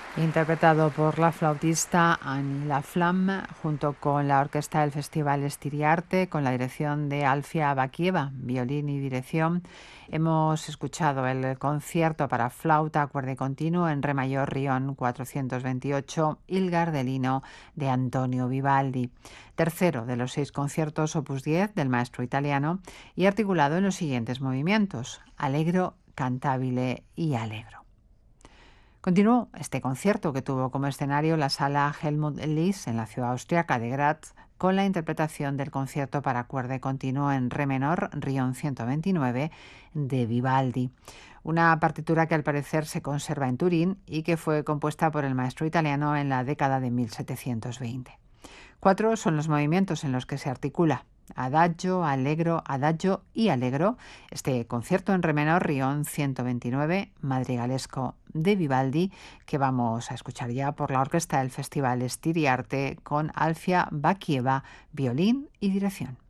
Interpretado por la flautista Annie Laflamme, junto con la orquesta del Festival Estiriarte, con la dirección de Alfia Bakieva, violín y dirección. Hemos escuchado el concierto para flauta, cuerda y continuo en re mayor Rion 428, Il Gardelino de Antonio Vivaldi, tercero de los 6 conciertos opus 10 del maestro italiano y articulado en los siguientes movimientos: allegro, cantabile y allegro. Continuó este concierto, que tuvo como escenario la sala Helmut Lis en la ciudad austriaca de Graz, con la interpretación del concierto para cuerda y continuo en re menor, Rion 129, de Vivaldi. Una partitura que al parecer se conserva en Turín y que fue compuesta por el maestro italiano en la década de 1720. 4 son los movimientos en los que se articula: adagio, adagio y allegro. Este concierto en re menor, Rion 129, madrigalesco de Vivaldi, que vamos a escuchar ya por la orquesta del Festival Estiriarte con Alfia Bakieva, violín y dirección.